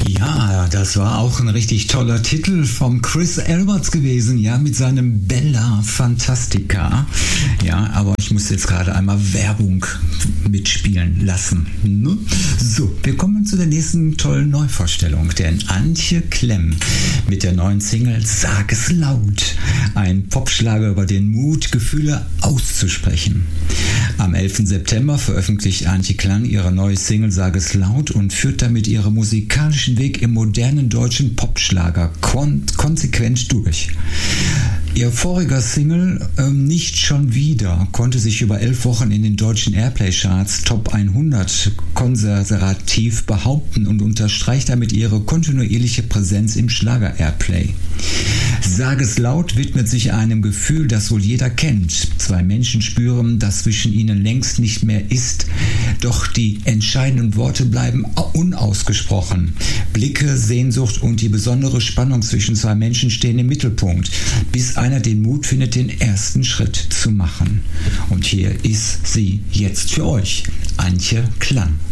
Ja, das war auch ein richtig toller Titel vom Chris Alberts gewesen, ja, mit seinem Bella Fantastica. Ja, aber ich muss jetzt gerade einmal Werbung mitspielen lassen. Ne? So, wir kommen zu der nächsten tollen Neuvorstellung, denn Antje Klemm mit der neuen Single Sag es laut, ein Popschlager über den Mut, Gefühle auszusprechen. Am 11. September veröffentlicht Antje Klemm ihre neue Single Sag es laut und führt damit ihre musikalischen Weg im modernen deutschen Popschlager konsequent durch. Ihr voriger Single Nicht schon wieder konnte sich über 11 Wochen in den deutschen Airplay-Charts Top 100 konservativ behaupten und unterstreicht damit ihre kontinuierliche Präsenz im Schlager-Airplay. Sag es laut widmet sich einem Gefühl, das wohl jeder kennt. Zwei Menschen spüren, dass zwischen ihnen längst nicht mehr ist, doch die entscheidenden Worte bleiben unausgesprochen. Blicke, Sehnsucht und die besondere Spannung zwischen zwei Menschen stehen im Mittelpunkt, bis einer den Mut findet, den ersten Schritt zu machen. Und hier ist sie jetzt für euch, Antje Klemm.